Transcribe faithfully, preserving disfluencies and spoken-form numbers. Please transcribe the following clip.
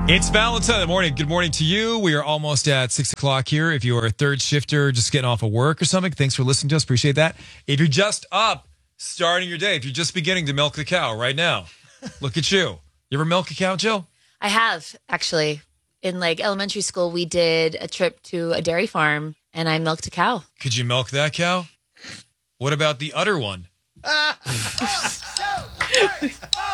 It's Valentine in the morning. Good morning to you. We are almost at six o'clock here. If you are a third shifter, just getting off of work or something, thanks for listening to us. Appreciate that. If you're just up, starting your day, if you're just beginning to milk the cow right now, look at you. You ever milk a cow, Jill? I have, actually. In like elementary school, we did a trip to a dairy farm and I milked a cow. Could you milk that cow? What about the udder one?